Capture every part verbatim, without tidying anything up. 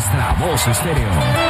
Nuestra Voz Estéreo.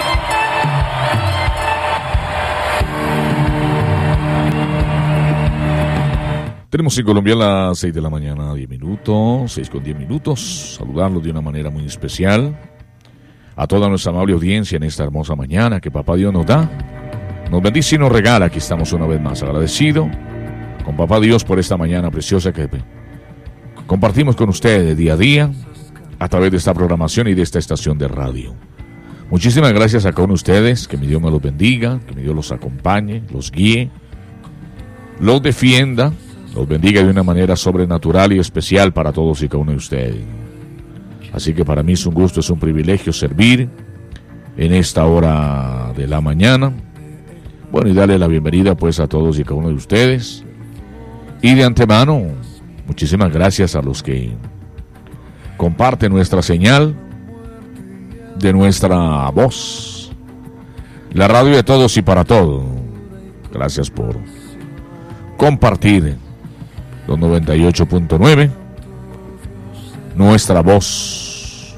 Tenemos en Colombia a las seis de la mañana, diez minutos, seis con diez minutos. Saludarlos de una manera muy especial a toda nuestra amable audiencia en esta hermosa mañana que Papá Dios nos da, nos bendice y nos regala. Aquí estamos una vez más agradecido con Papá Dios por esta mañana preciosa que compartimos con ustedes día a día a través de esta programación y de esta estación de radio. Muchísimas gracias a cada uno de ustedes, que mi Dios me los bendiga, que mi Dios los acompañe, los guíe, los defienda, los bendiga de una manera sobrenatural y especial para todos y cada uno de ustedes. Así que para mí es un gusto, es un privilegio servir en esta hora de la mañana. Bueno, y darle la bienvenida pues a todos y cada uno de ustedes. Y de antemano, muchísimas gracias a los que comparten nuestra señal de nuestra voz, la radio de todos y para todos. Gracias por compartir los noventa y ocho punto nueve, nuestra voz,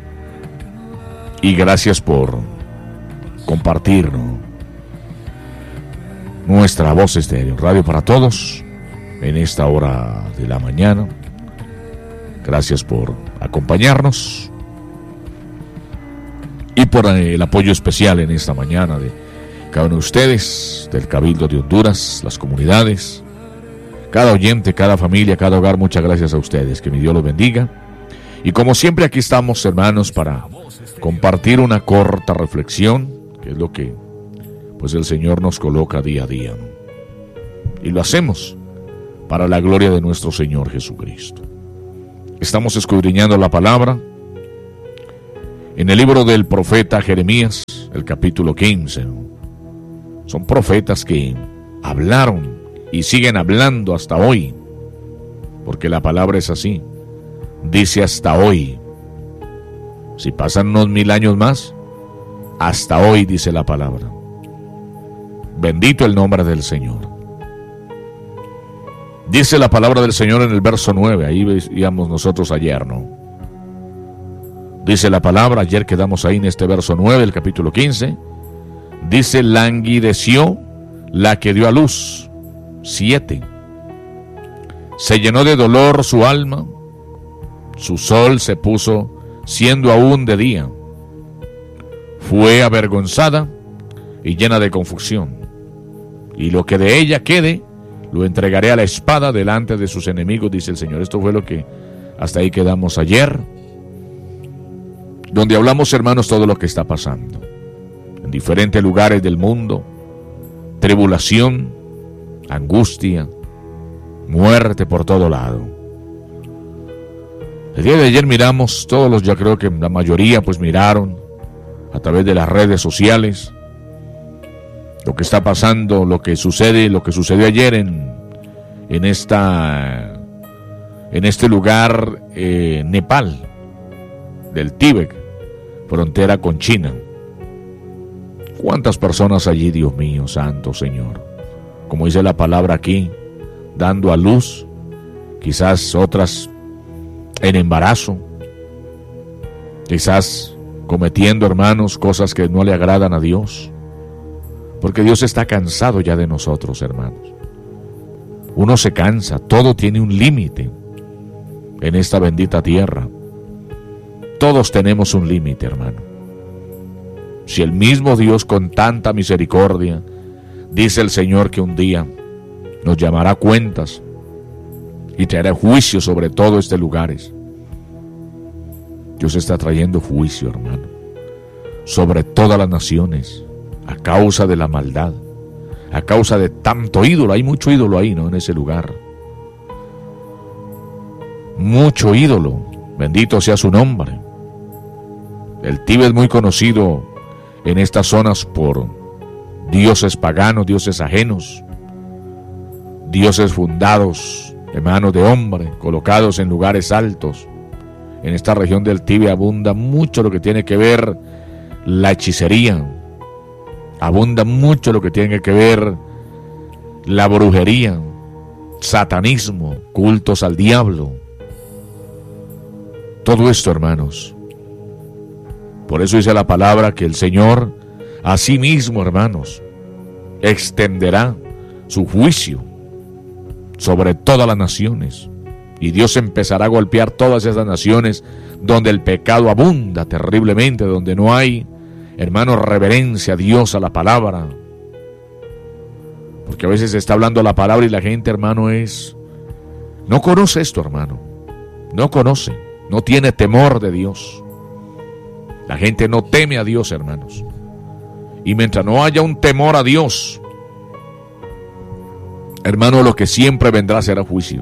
y gracias por compartir, ¿no?, nuestra voz estéreo, radio para todos en esta hora de la mañana. Gracias por acompañarnos y por el apoyo especial en esta mañana de cada uno de ustedes, del Cabildo de Honduras, las comunidades, cada oyente, cada familia, cada hogar. Muchas gracias a ustedes, que mi Dios los bendiga. Y como siempre aquí estamos, hermanos, para compartir una corta reflexión, que es lo que pues el Señor nos coloca día a día, ¿no? Y lo hacemos para la gloria de nuestro Señor Jesucristo. Estamos escudriñando la palabra en el libro del profeta Jeremías, el capítulo quince. Son profetas que hablaron y siguen hablando hasta hoy, porque la palabra es así, dice hasta hoy. Si pasan unos mil años más, hasta hoy dice la palabra. Bendito el nombre del Señor. Dice la palabra del Señor en el verso nueve, ahí veíamos nosotros ayer, ¿no? Dice la palabra, ayer quedamos ahí en este verso nueve, el capítulo quince. Dice, languideció la que dio a luz. Siete. Se llenó de dolor su alma, su sol se puso siendo aún de día. Fue avergonzada y llena de confusión. Y lo que de ella quede, lo entregaré a la espada delante de sus enemigos, dice el Señor. Esto fue lo que hasta ahí quedamos ayer, donde hablamos, hermanos, todo lo que está pasando en diferentes lugares del mundo. Tribulación, angustia, muerte por todo lado. El día de ayer miramos, todos los, ya creo que la mayoría pues miraron a través de las redes sociales lo que está pasando, lo que sucede, lo que sucedió ayer en, en esta en este lugar, eh, Nepal, del Tíbet, frontera con China. ¿Cuántas personas allí, Dios mío, santo Señor? Como dice la palabra aquí, dando a luz, quizás otras en embarazo, quizás cometiendo, hermanos, cosas que no le agradan a Dios, porque Dios está cansado ya de nosotros, hermanos. Uno se cansa, todo tiene un límite en esta bendita tierra. Todos tenemos un límite, hermano. Si el mismo Dios, con tanta misericordia, dice el Señor que un día nos llamará cuentas y traerá juicio sobre todos estos lugares. Dios está trayendo juicio, hermano, sobre todas las naciones, a causa de la maldad, a causa de tanto ídolo. Hay mucho ídolo ahí, ¿no?, en ese lugar. Mucho ídolo. Bendito sea su nombre. El Tíbet es muy conocido en estas zonas por dioses paganos, dioses ajenos, dioses fundados de manos de hombre, colocados en lugares altos. En esta región del Tíbet abunda mucho lo que tiene que ver la hechicería, abunda mucho lo que tiene que ver la brujería, satanismo, cultos al diablo. Todo esto, hermanos, Por eso dice la palabra que el Señor, a sí mismo, hermanos, extenderá su juicio sobre todas las naciones. Y Dios empezará a golpear todas esas naciones donde el pecado abunda terriblemente, donde no hay, hermanos, reverencia a Dios, a la palabra. Porque a veces se está hablando la palabra y la gente, hermano, es... no conoce esto, hermano. No conoce, no tiene temor de Dios. La gente no teme a Dios, hermanos. Y mientras no haya un temor a Dios, hermano, lo que siempre vendrá será juicio.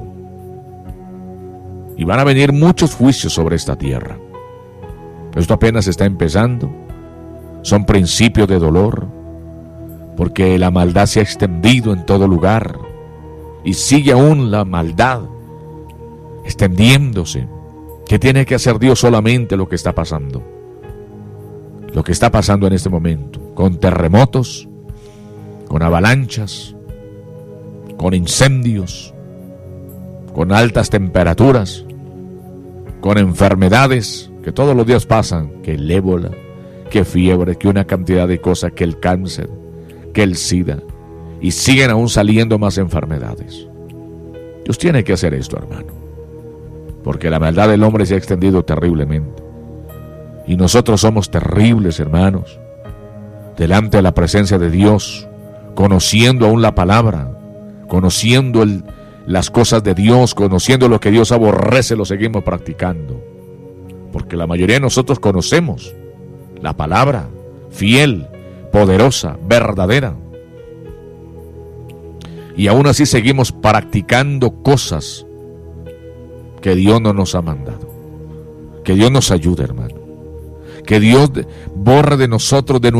Y van a venir muchos juicios sobre esta tierra. Esto apenas está empezando. Son principios de dolor, porque la maldad se ha extendido en todo lugar. Y sigue aún la maldad extendiéndose. ¿Qué tiene que hacer Dios? Solamente lo que está pasando. Lo que está pasando en este momento. Con terremotos, con avalanchas, con incendios, con altas temperaturas, con enfermedades que todos los días pasan, que el ébola, que fiebre, que una cantidad de cosas, que el cáncer, que el SIDA, y siguen aún saliendo más enfermedades. Dios tiene que hacer esto, hermano, porque la maldad del hombre se ha extendido terriblemente, y nosotros somos terribles, hermanos, delante de la presencia de Dios, conociendo aún la palabra, conociendo el las cosas de Dios, conociendo lo que Dios aborrece, lo seguimos practicando. Porque la mayoría de nosotros conocemos la palabra fiel, poderosa, verdadera. Y aún así seguimos practicando cosas que Dios no nos ha mandado. Que Dios nos ayude, hermano. Que Dios borre de nosotros, de